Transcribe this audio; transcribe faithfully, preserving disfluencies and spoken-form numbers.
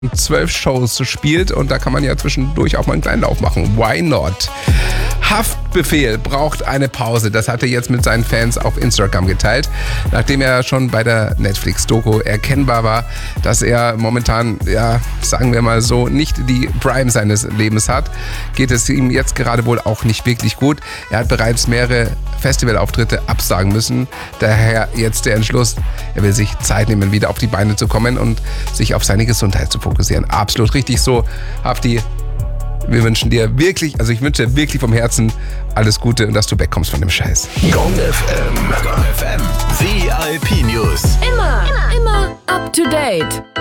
zwölf Shows spielt und da kann man ja zwischendurch auch mal einen kleinen Lauf machen. Why not? Haftbefehl braucht eine Pause. Das hat er jetzt mit seinen Fans auf Instagram geteilt. Nachdem er schon bei der Netflix-Doku erkennbar war, dass er momentan, ja, sagen wir mal so, nicht die Prime seines Lebens hat, geht es ihm jetzt gerade wohl auch nicht wirklich gut. Er hat bereits mehrere Festivalauftritte absagen müssen. Daher jetzt der Entschluss, er will sich Zeit nehmen, wieder auf die Beine zu kommen und sich auf seine Gesundheit zu fokussieren. Absolut richtig so, Hafti. Wir wünschen dir wirklich, also ich wünsche dir wirklich vom Herzen alles Gute und dass du wegkommst von dem Scheiß. Gong F M, Gong F M, V I P News. Immer, immer, immer up to date.